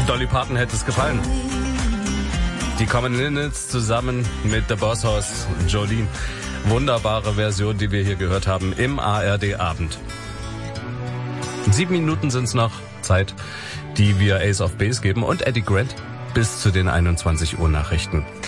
Dolly Parton hätte es gefallen. Die Common Linnets zusammen mit The Boss Hoss und Jolene. Wunderbare Version, die wir hier gehört haben im ARD-Abend. 7 Minuten sind es noch, Zeit, die wir Ace of Base geben und Eddie Grant bis zu den 21 Uhr Nachrichten.